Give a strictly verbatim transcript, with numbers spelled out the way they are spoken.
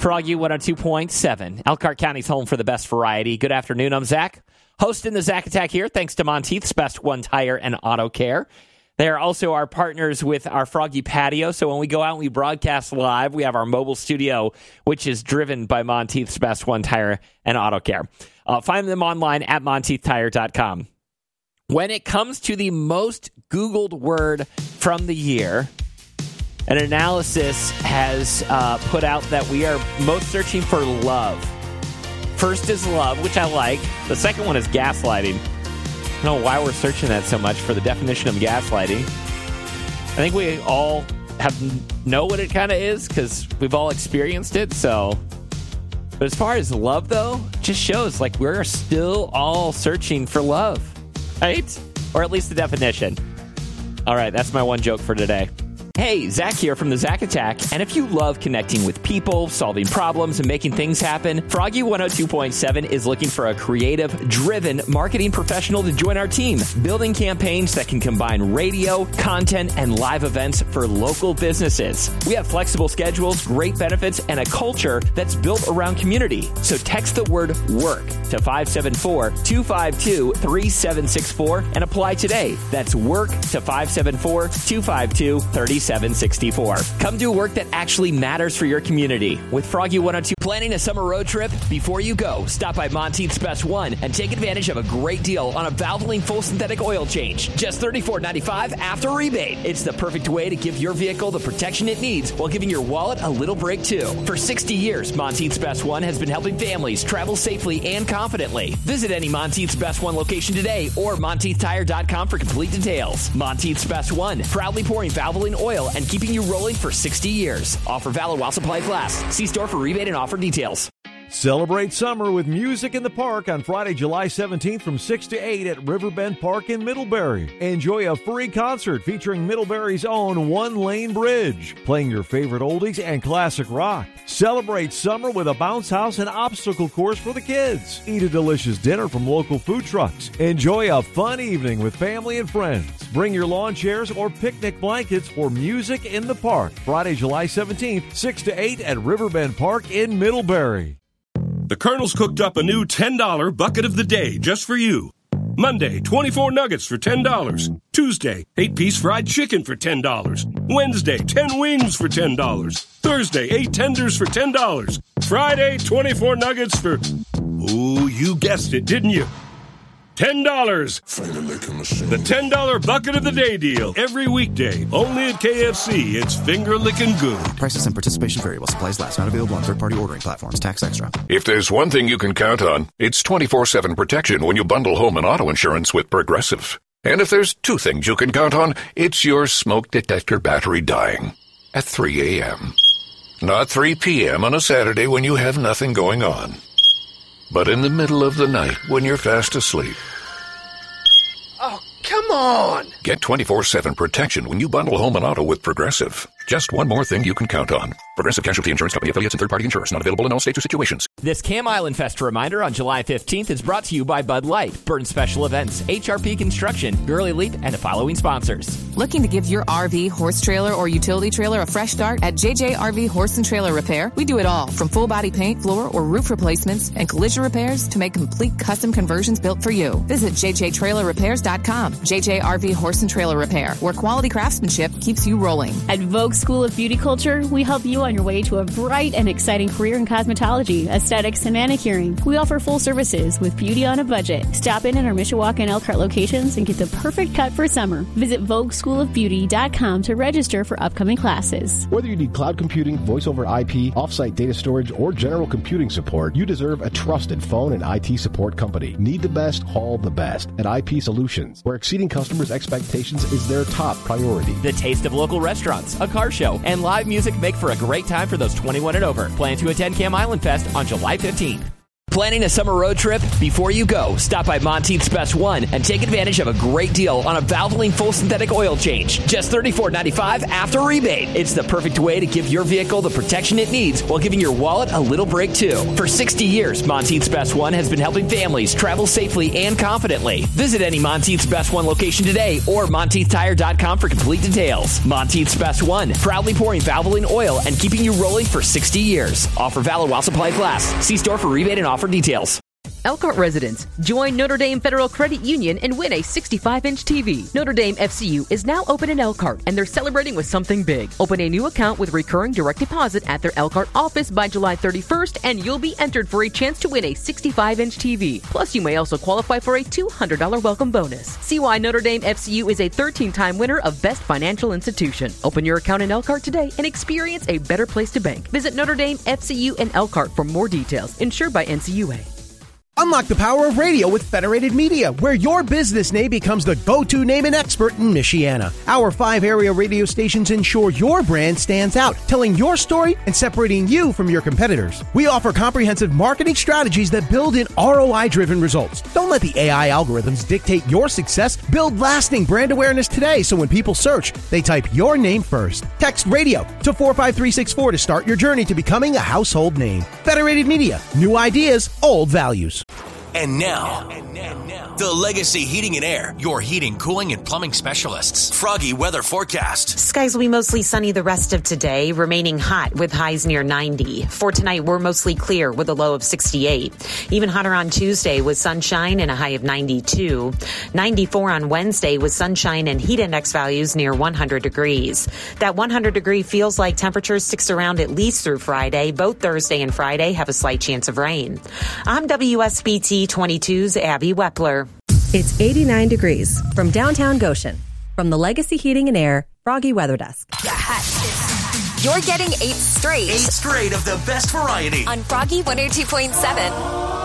Froggy one oh two point seven, Elkhart County's home for the best variety. Good afternoon, I'm Zach. Hosting the Zach Attack here, thanks to Monteith's Best One Tire and Auto Care. They are also our partners with our Froggy Patio, so when we go out and we broadcast live, we have our mobile studio, which is driven by Monteith's Best One Tire and Auto Care. Uh, find them online at monteith tire dot com. When it comes to the most Googled word from the year, an analysis has uh, put out that we are most searching for love. First is love, which I like. The second one is gaslighting. I don't know why we're searching that so much for the definition of gaslighting. I think we all have know what it kind of is because we've all experienced it. So, but as far as love, though, it just shows like we're still all searching for love, right? Or at least the definition. All right, that's my one joke for today. Hey, Zach here from the Zach Attack, and if you love connecting with people, solving problems, and making things happen, Froggy one oh two point seven is looking for a creative, driven marketing professional to join our team, building campaigns that can combine radio, content, and live events for local businesses. We have flexible schedules, great benefits, and a culture that's built around community. So text the word WORK to five seven four, two five two, three seven six four and apply today. That's WORK to five seven four, two five two, three seven six four. Come do work that actually matters for your community. With Froggy one oh two, planning a summer road trip? Before you go, stop by Monteith's Best One and take advantage of a great deal on a Valvoline full synthetic oil change. Just thirty-four ninety-five after rebate. It's the perfect way to give your vehicle the protection it needs while giving your wallet a little break too. For sixty years, Monteith's Best One has been helping families travel safely and confidently. Visit any Monteith's Best One location today or monteith tire dot com for complete details. Monteith's Best One, proudly pouring Valvoline oil and keeping you rolling for sixty years. Offer valid while supplies last. See store for rebate and offer details. Celebrate summer with music in the park on Friday, July seventeenth from six to eight at Riverbend Park in Middlebury. Enjoy a free concert featuring Middlebury's own One Lane Bridge, playing your favorite oldies and classic rock. Celebrate summer with a bounce house and obstacle course for the kids. Eat a delicious dinner from local food trucks. Enjoy a fun evening with family and friends. Bring your lawn chairs or picnic blankets for music in the park. Friday, July seventeenth, six to eight at Riverbend Park in Middlebury. The Colonel's cooked up a new ten dollar bucket of the day just for you. Monday, twenty-four nuggets for ten dollars. Tuesday, eight-piece fried chicken for ten dollars. Wednesday, ten wings for ten dollars. Thursday, eight tenders for ten dollars. Friday, twenty-four nuggets for... Ooh, you guessed it, didn't you? ten dollars. The ten dollar bucket of the day deal. Every weekday. Only at K F C. It's finger licking good. Prices and participation vary while supplies last. Not available on third-party ordering platforms. Tax extra. If there's one thing you can count on, it's twenty-four seven protection when you bundle home and auto insurance with Progressive. And if there's two things you can count on, it's your smoke detector battery dying at three a.m. Not three p.m. on a Saturday when you have nothing going on, but in the middle of the night when you're fast asleep. Oh, come on! Get twenty-four seven protection when you bundle home and auto with Progressive. Just one more thing you can count on. Progressive Casualty Insurance Company, affiliates, and third-party insurers. Not available in all states or situations. This Cam Island Fest reminder on July fifteenth is brought to you by Bud Light, Burn Special Events, H R P Construction, Gurley Leap, and the following sponsors. Looking to give your R V, horse trailer, or utility trailer a fresh start? At J J R V Horse and Trailer Repair, we do it all, from full-body paint, floor, or roof replacements, and collision repairs to make complete custom conversions built for you. Visit j j trailer repairs dot com. J J R V Horse and Trailer Repair, where quality craftsmanship keeps you rolling. At Vogue School of Beauty Culture, we help you on your way to a bright and exciting career in cosmetology, aesthetics, and manicuring. We offer full services with beauty on a budget. Stop in at our Mishawaka and Elkhart locations and get the perfect cut for summer. Visit vogue school of beauty dot com to register for upcoming classes. Whether you need cloud computing, voice over I P, offsite data storage, or general computing support, you deserve a trusted phone and I T support company. Need the best, call the best at I P Solutions, where exceeding customers' expectations is their top priority. The taste of local restaurants, a car show, and live music make for a great time for those twenty-one and over. Plan to attend Cam Island Fest on July fifteenth. Planning a summer road trip? Before you go, stop by Monteith's Best One and take advantage of a great deal on a Valvoline full synthetic oil change. Just thirty-four ninety-five after rebate. It's the perfect way to give your vehicle the protection it needs while giving your wallet a little break, too. For sixty years, Monteith's Best One has been helping families travel safely and confidently. Visit any Monteith's Best One location today or Monteith Tire dot com for complete details. Monteith's Best One, proudly pouring Valvoline oil and keeping you rolling for sixty years. Offer valid while supplies last. See store for rebate and offer details. Elkhart residents, join Notre Dame Federal Credit Union and win a sixty-five inch T V. Notre Dame F C U is now open in Elkhart, and they're celebrating with something big. Open a new account with recurring direct deposit at their Elkhart office by July thirty-first, and you'll be entered for a chance to win a sixty-five inch T V. Plus, you may also qualify for a two hundred dollars welcome bonus. See why Notre Dame F C U is a thirteen-time winner of Best Financial Institution. Open your account in Elkhart today and experience a better place to bank. Visit Notre Dame F C U in Elkhart for more details. Insured by N C U A. Unlock the power of radio with Federated Media, where your business name becomes the go-to name and expert in Michiana. Our five area radio stations ensure your brand stands out, telling your story and separating you from your competitors. We offer comprehensive marketing strategies that build in R O I-driven results. Don't let the A I algorithms dictate your success. Build lasting brand awareness today so when people search, they type your name first. Text radio to four five three six four to start your journey to becoming a household name. Federated Media, new ideas, old values. And now, and now, the Legacy Heating and Air, your heating, cooling, and plumbing specialists. Froggy weather forecast. Skies will be mostly sunny the rest of today, remaining hot with highs near ninety. For tonight, we're mostly clear with a low of sixty-eight. Even hotter on Tuesday with sunshine and a high of ninety-two. ninety-four on Wednesday with sunshine and heat index values near one hundred degrees. That one hundred degree feels like temperature sticks around at least through Friday. Both Thursday and Friday have a slight chance of rain. I'm W S B T twenty-two's Abby Wepler. It's eighty-nine degrees from downtown Goshen. From the Legacy Heating and Air Froggy Weather Desk. You're getting eight straight. Eight straight of the best variety. On Froggy one oh two point seven.